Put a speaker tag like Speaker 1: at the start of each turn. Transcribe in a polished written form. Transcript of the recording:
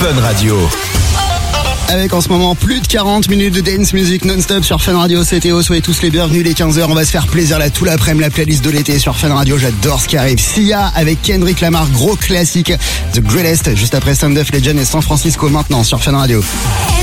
Speaker 1: Fun Radio.
Speaker 2: Avec en ce moment plus de 40 minutes de dance music non-stop sur Fun Radio, c'est Théo, soyez tous les bienvenus, les 15h, on va se faire plaisir là tout l'après-midi, la playlist de l'été sur Fun Radio, j'adore ce qui arrive. Sia avec Kendrick Lamar, gros classique, The Greatest, juste après Sound of Legend et San Francisco maintenant sur Fun Radio.